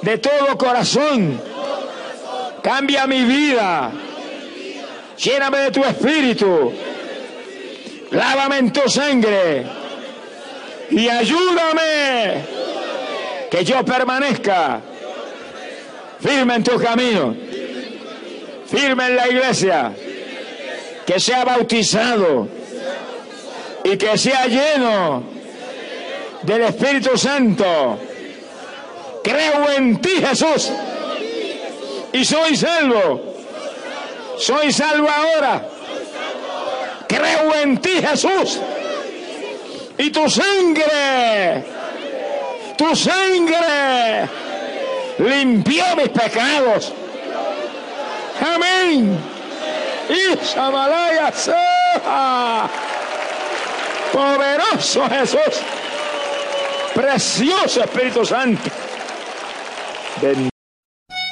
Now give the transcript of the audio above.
de todo corazón. Cambia mi vida. Lléname de tu espíritu. Lávame en tu sangre. Y ayúdame que yo permanezca firme en tu camino, firme en la iglesia, que sea bautizado y que sea lleno del Espíritu Santo. Creo en ti, Jesús, y soy salvo. Soy salvo ahora. Creo en ti, Jesús, y tu sangre limpió mis pecados. Amén. Y Shamalaya, poderoso Jesús, precioso Espíritu Santo.